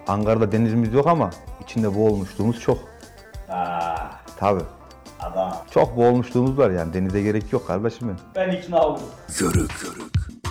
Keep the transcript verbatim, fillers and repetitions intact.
Ankara'da denizimiz yok ama içinde boğulmuşluğumuz çok. Aa, Tabii. adam. Çok boğulmuşluğumuz var yani denize gerek yok kardeşim benim. Ben ikna oldum. Körük körük.